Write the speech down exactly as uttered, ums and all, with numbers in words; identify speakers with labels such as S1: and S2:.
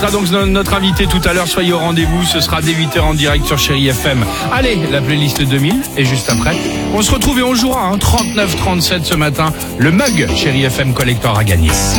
S1: sera donc notre invité tout à l'heure, soyez au rendez-vous, ce sera dès huit heures en direct sur Chéri F M. Allez, la playlist deux mille, et juste après, on se retrouve et on jouera, hein, trente-neuf trente-sept ce matin, le mug Chéri F M Collector à gagner.